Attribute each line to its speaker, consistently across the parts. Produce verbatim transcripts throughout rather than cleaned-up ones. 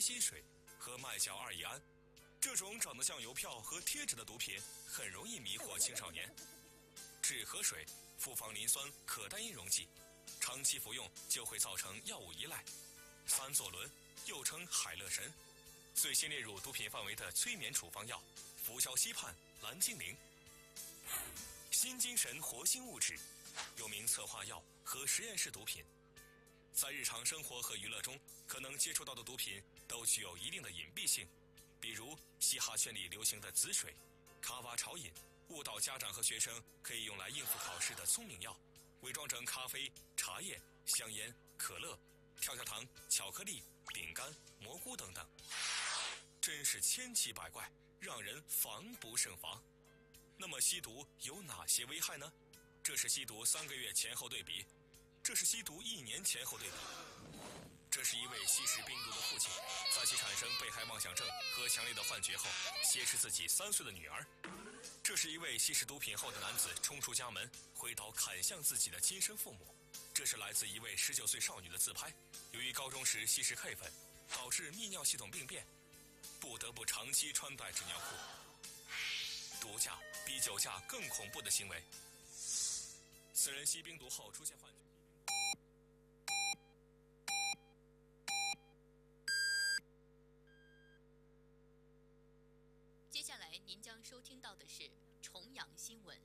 Speaker 1: 烯水和麦角二乙胺。这种长得像邮票和贴纸的毒品很容易迷惑青少年。枳和水、复方磷酸可待因溶剂，长期服用就会造成药物依赖。三唑仑又称海乐神，最新列入毒品范围的催眠处方药，氟硝西泮、蓝精灵。新精神活性物质又名策划药和实验室毒品，在日常生活和娱乐中可能接触到的毒品都具有一定的隐蔽性，比如嘻哈圈里流行的紫水、卡瓦潮饮，误导家长和学生可以用来应付考试的聪明药，伪装成咖啡、茶叶、香烟、可乐、跳跳糖、巧克力、饼干、蘑菇等等，真是千奇百怪，让人防不胜防。那么吸毒有哪些危害呢？这是吸毒三个月前后对比，这是吸毒一年前后对比。这是一位吸食冰毒的父亲，在其产生被害妄想症和强烈的幻觉后，挟持自己三岁的女儿。这是一位吸食毒品后的男子冲出家门，挥刀砍向自己的亲生父母。这是来自一位十九岁少女的自拍，由于高中时吸食 K 粉，导致泌尿系统病变，不得不长期穿戴纸尿裤。毒驾比酒驾更恐怖的行为。此人吸冰毒后出现幻觉。
Speaker 2: 接下来您将收听到的是重阳新闻。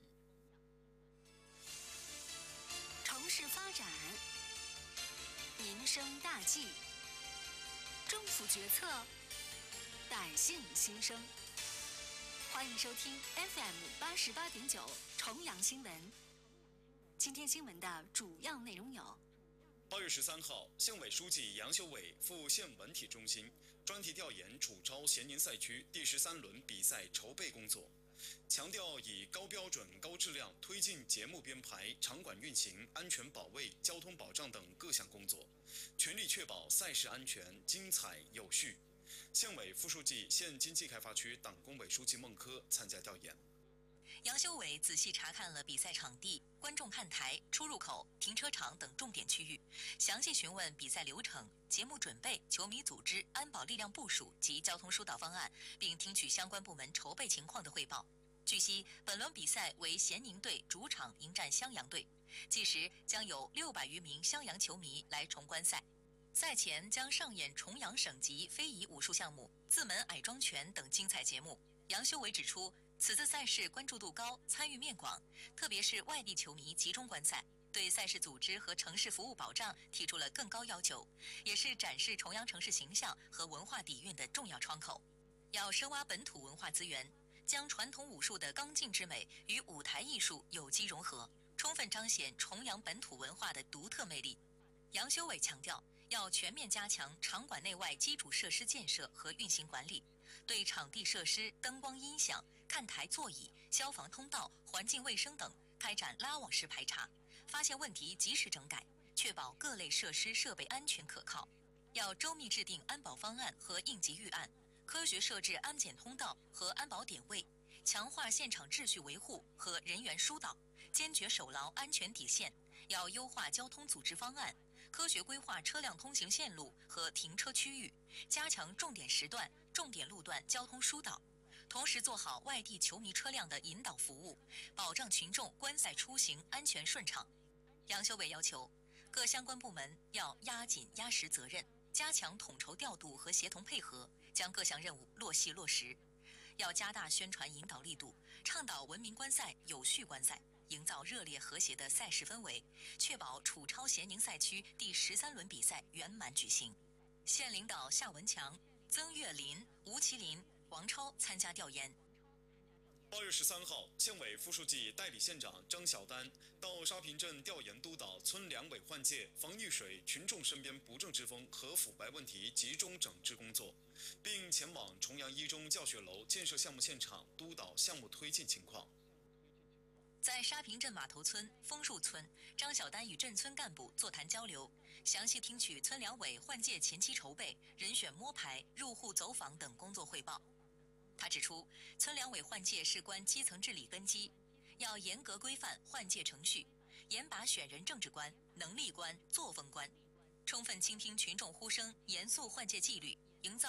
Speaker 3: 城市发展，民生大计，政府决策，百姓心声。欢迎收听 F M 八十八点九重阳新闻。今天新闻的主要内容有：
Speaker 4: 八月十三号，县委书记杨修伟赴县文体中心专题调研楚超咸宁赛区第十三轮比赛筹备工作，强调以高标准、高质量推进节目编排、场馆运行、安全保卫、交通保障等各项工作，全力确保赛事安全、精彩有序。县委副书记、县经济开发区党工委书记孟轲参加调研。
Speaker 5: 杨修伟仔细查看了比赛场地、观众看台、出入口、停车场等重点区域，详细询问比赛流程、节目准备、球迷组织、安保力量部署及交通疏导方案，并听取相关部门筹备情况的汇报。据悉，本轮比赛为咸宁队主场迎战襄阳队，届时将有六百余名襄阳球迷来重观赛。赛前将上演重阳省级非遗武术项目、自门矮桩拳等精彩节目。杨修伟指出，此次赛事关注度高，参与面广，特别是外地球迷集中观赛，对赛事组织和城市服务保障提出了更高要求，也是展示重阳城市形象和文化底蕴的重要窗口。要深挖本土文化资源，将传统武术的刚劲之美与舞台艺术有机融合，充分彰显重阳本土文化的独特魅力。杨修伟强调，要全面加强场馆内外基础设施建设和运行管理，对场地设施、灯光音响、看台座椅、消防通道、环境卫生等开展拉网式排查，发现问题及时整改，确保各类设施设备安全可靠。要周密制定安保方案和应急预案，科学设置安检通道和安保点位，强化现场秩序维护和人员疏导，坚决守牢安全底线。要优化交通组织方案，科学规划车辆通行线路和停车区域，加强重点时段、重点路段交通疏导，同时做好外地球迷车辆的引导服务，保障群众观赛出行安全顺畅。杨修伟要求，各相关部门要压紧压实责任，加强统筹调度和协同配合，将各项任务落细落实。要加大宣传引导力度，倡导文明观赛、有序观赛，营造热烈和谐的赛事氛围，确保楚超咸宁赛区第十三轮比赛圆满举行。县领导夏文强、曾月林、吴麒麟、王超参加调研。
Speaker 4: 八月十三号，县委副书记、代理县长张晓丹到沙坪镇调研督导村两委换届、防御水、群众身边不正之风和腐败问题集中整治工作，并前往重阳一中教学楼建设项目现场督导项目推进情况。
Speaker 5: 在沙坪镇码头村、枫树村，张晓丹与镇村干部座谈交流，详细听取村两委换届前期筹备、人选摸排、入户走访等工作汇报。他指出，村两委换届事关基层治理根基，要严格规范换届程序，严把选人政治观、能力观、作风观，充分倾听群众呼声，严肃换届纪律，